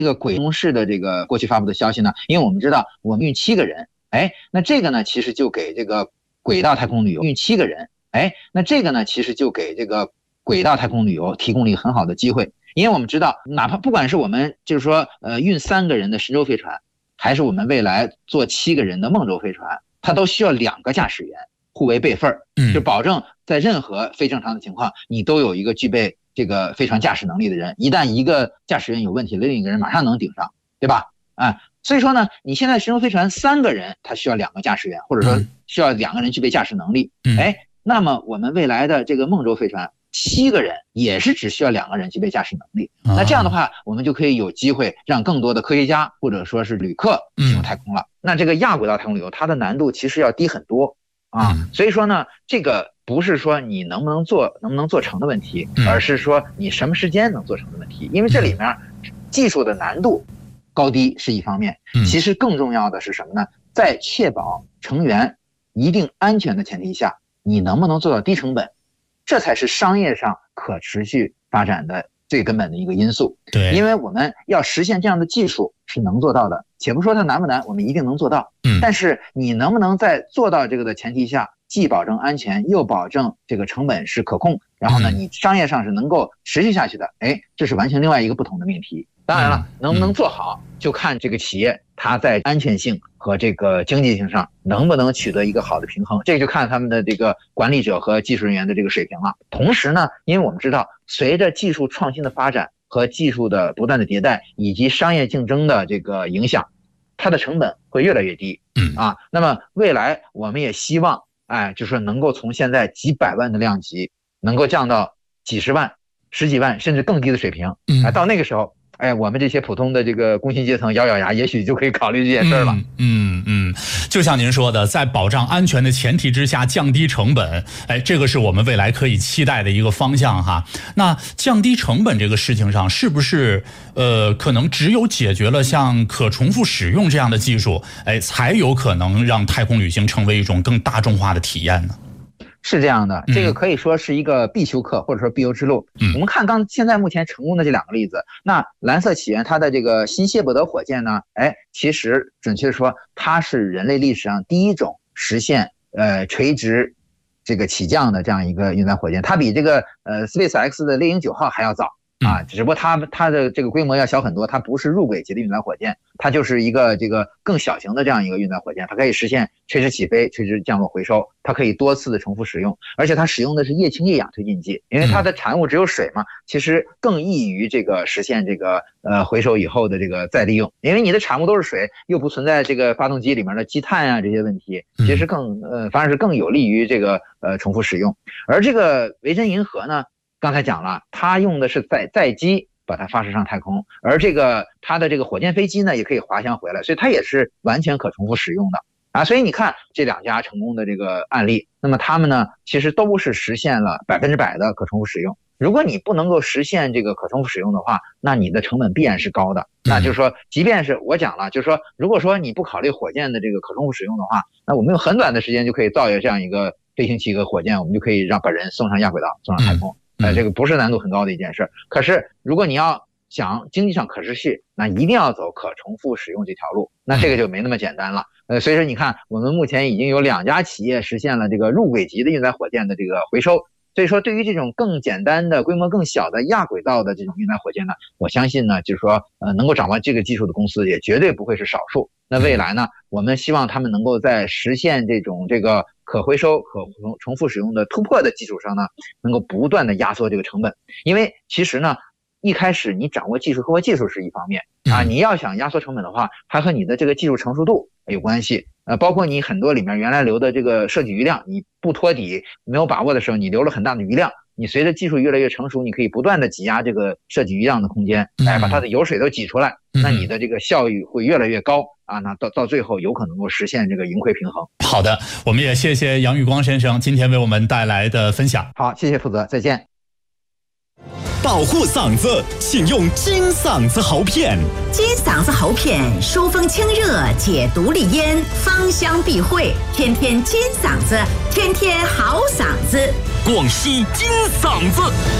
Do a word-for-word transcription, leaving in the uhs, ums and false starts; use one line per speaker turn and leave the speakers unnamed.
这个轨公式的这个过去发布的消息呢，因为我们知道我们运七个人，哎，那这个呢其实就给这个轨道太空旅游运七个人，哎，那这个呢其实就给这个轨道太空旅游提供了一个很好的机会。因为我们知道，哪怕不管是我们就是说呃运三个人的神舟飞船，还是我们未来坐七个人的梦舟飞船，它都需要两个驾驶员互为备份，就保证在任何非正常的情况，你都有一个具备这个飞船驾驶能力的人，一旦一个驾驶员有问题，另一个人马上能顶上，对吧？啊，所以说呢，你现在神舟飞船三个人，它需要两个驾驶员，或者说需要两个人具备驾驶能力。哎，那么我们未来的这个梦舟飞船，七个人也是只需要两个人具备驾驶能力。那这样的话，我们就可以有机会让更多的科学家或者说是旅客进入太空了。那这个亚轨道太空旅游，它的难度其实要低很多啊。所以说呢，这个不是说你能不能做能不能做成的问题，而是说你什么时间能做成的问题。因为这里面技术的难度高低是一方面，其实更重要的是什么呢？在确保成员一定安全的前提下，你能不能做到低成本，这才是商业上可持续发展的最根本的一个因素。
对，
因为我们要实现这样的技术是能做到的，且不说它难不难，我们一定能做到。嗯，但是你能不能在做到这个的前提下，既保证安全，又保证这个成本是可控，然后呢，你商业上是能够持续下去的，哎，这是完全另外一个不同的命题。当然了，能不能做好，就看这个企业它在安全性和这个经济性上能不能取得一个好的平衡，这个就看他们的这个管理者和技术人员的这个水平了。同时呢，因为我们知道，随着技术创新的发展和技术的不断的迭代，以及商业竞争的这个影响，它的成本会越来越低。嗯啊，那么未来我们也希望，哎，就是能够从现在几百万的量级，能够降到几十万、十几万甚至更低的水平。哎，到那个时候，哎，我们这些普通的这个工薪阶层咬咬牙，也许就可以考虑这件事了。
嗯嗯，就像您说的，在保障安全的前提之下，降低成本，哎，这个是我们未来可以期待的一个方向哈。那降低成本这个事情上，是不是呃，可能只有解决了像可重复使用这样的技术，哎，才有可能让太空旅行成为一种更大众化的体验呢？
是这样的，这个可以说是一个必修课，或者说必由之路。嗯，我们看刚现在目前成功的这两个例子，那蓝色起源它的这个新谢伯德火箭呢，哎，其实准确的说，它是人类历史上第一种实现呃垂直这个起降的这样一个运载火箭，它比这个呃 SpaceX 的猎鹰九号还要早。啊，只不过它它的这个规模要小很多，它不是入轨级的运载火箭，它就是一个这个更小型的这样一个运载火箭，它可以实现垂直起飞、垂直降落回收，它可以多次的重复使用，而且它使用的是液氢液氧推进剂，因为它的产物只有水嘛，其实更易于这个实现这个呃回收以后的这个再利用，因为你的产物都是水，又不存在这个发动机里面的积碳啊这些问题，其实更呃反而是更有利于这个呃重复使用，而这个维珍银河呢。刚才讲了，它用的是载载机把它发射上太空，而这个它的这个火箭飞机呢，也可以滑翔回来，所以它也是完全可重复使用的啊。所以你看这两家成功的这个案例，那么他们呢，其实都是实现了百分之百的可重复使用。如果你不能够实现这个可重复使用的话，那你的成本必然是高的。那就是说，即便是我讲了，就是说，如果说你不考虑火箭的这个可重复使用的话，那我们用很短的时间就可以造一个这样一个飞行器和火箭，我们就可以让把人送上亚轨道，送上太空。呃，这个不是难度很高的一件事，可是如果你要想经济上可持续，那一定要走可重复使用这条路，那这个就没那么简单了。呃，所以说你看，我们目前已经有两家企业实现了这个入轨级的运载火箭的这个回收，所以说对于这种更简单的、规模更小的亚轨道的这种运载火箭呢，我相信呢，就是说，呃，能够掌握这个技术的公司也绝对不会是少数。那未来呢，我们希望他们能够在实现这种这个可回收、可重复使用的突破的基础上呢，能够不断的压缩这个成本。因为其实呢，一开始你掌握技术和技术是一方面啊，你要想压缩成本的话，还和你的这个技术成熟度有关系。呃，包括你很多里面原来留的这个设计余量，你不托底、没有把握的时候，你留了很大的余量。你随着技术越来越成熟，你可以不断的挤压这个设计余量的空间，哎，把它的油水都挤出来，那你的这个效益会越来越高啊，那到到最后有可能够实现这个盈亏平衡。
好的，我们也谢谢杨玉光先生今天为我们带来的分享。
好，谢谢负责，再见。
保护嗓子，请用金嗓子喉片。
金嗓子喉片疏风清热，解毒利咽，芳香避秽，天天金嗓子，天天好嗓子。
广西金嗓子。